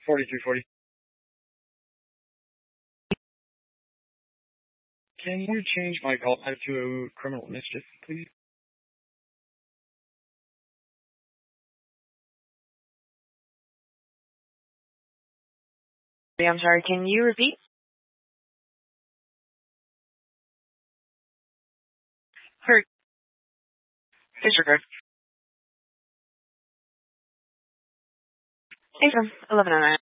4340. Can you change my call type to criminal mischief, please? I'm sorry, can you repeat? Her disregard. Thanks, 1109.